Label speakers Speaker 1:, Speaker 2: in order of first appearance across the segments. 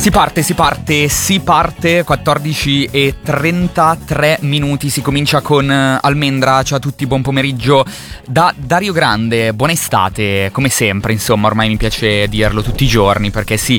Speaker 1: Si parte, 14:33, si comincia con Almendra. Ciao a tutti, buon pomeriggio da Dario Grande, buona estate, come sempre, insomma, ormai mi piace dirlo tutti i giorni, perché sì,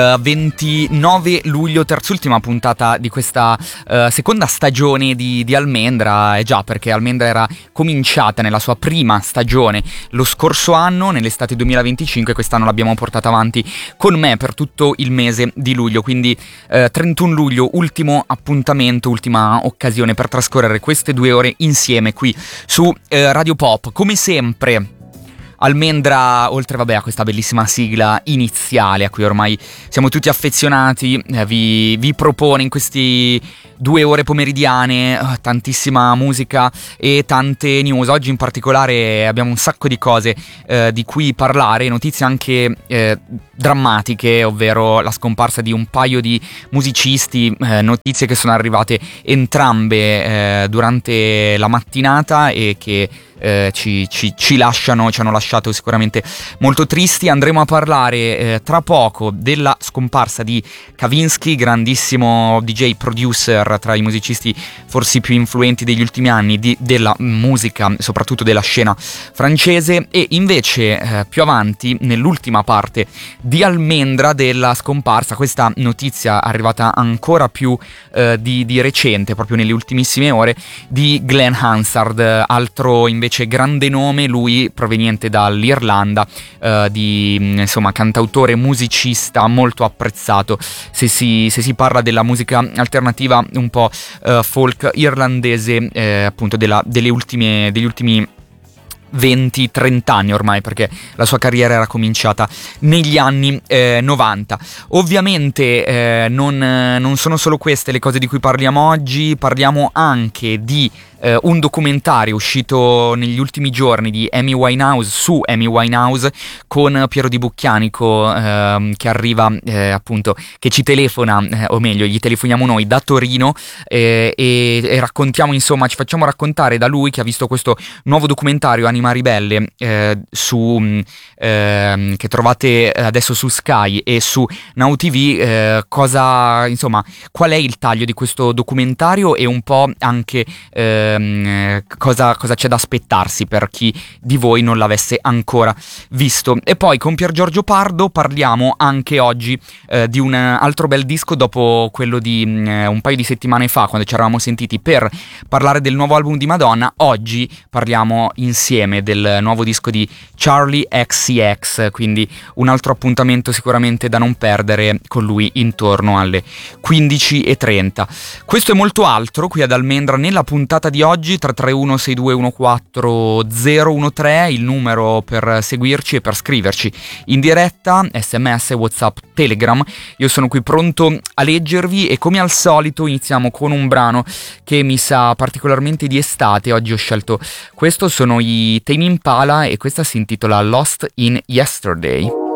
Speaker 1: 29 luglio, terz'ultima puntata di questa seconda stagione di Almendra, già perché Almendra era cominciata nella sua prima stagione lo scorso anno, nell'estate 2025, quest'anno l'abbiamo portata avanti con me per tutto il mese di luglio, quindi 31 luglio, ultimo appuntamento, ultima occasione per trascorrere queste 2 ore insieme qui su Radio Pop. Come sempre Almendra, oltre a questa bellissima sigla iniziale a cui ormai siamo tutti affezionati, vi propone in questi 2 ore pomeridiane tantissima musica e tante news. Oggi in particolare abbiamo un sacco di cose di cui parlare, notizie anche drammatiche, ovvero la scomparsa di un paio di musicisti, notizie che sono arrivate entrambe durante la mattinata e che ci hanno lasciato sicuramente molto tristi. Andremo a parlare tra poco della scomparsa di Kavinsky, grandissimo DJ producer, tra i musicisti forse più influenti degli ultimi anni della musica, soprattutto della scena francese, e invece più avanti, nell'ultima parte di Almendra, della scomparsa, questa notizia arrivata ancora più di recente, proprio nelle ultimissime ore, di Glenn Hansard, altro invece grande nome, lui proveniente dall'Irlanda, insomma cantautore, musicista molto apprezzato se si parla della musica alternativa un po' folk irlandese, appunto degli ultimi 20-30 anni ormai, perché la sua carriera era cominciata negli anni 90. Ovviamente non sono solo queste le cose di cui parliamo oggi, parliamo anche di un documentario uscito negli ultimi giorni di Amy Winehouse, su Amy Winehouse, con Piero Di Bucchianico che arriva, appunto, che ci telefona, o meglio gli telefoniamo noi da Torino, e raccontiamo, insomma, ci facciamo raccontare da lui, che ha visto questo nuovo documentario Anima Ribelle, che trovate adesso su Sky e su Now TV. Qual è il taglio di questo documentario e un po' anche cosa c'è da aspettarsi per chi di voi non l'avesse ancora visto. E poi con Pier Giorgio Pardo parliamo anche oggi di un altro bel disco, dopo quello di un paio di settimane fa, quando ci eravamo sentiti per parlare del nuovo album di Madonna. Oggi parliamo insieme del nuovo disco di Charli XCX, quindi un altro appuntamento sicuramente da non perdere con lui intorno alle 15:30. Questo e molto altro qui ad Almendra nella puntata di oggi. 331 6214013, il numero per seguirci e per scriverci in diretta, SMS, WhatsApp, Telegram. Io sono qui pronto a leggervi e come al solito iniziamo con un brano che mi sa particolarmente di estate. Oggi ho scelto questo, sono i Tame Impala e questa si intitola Lost in Yesterday.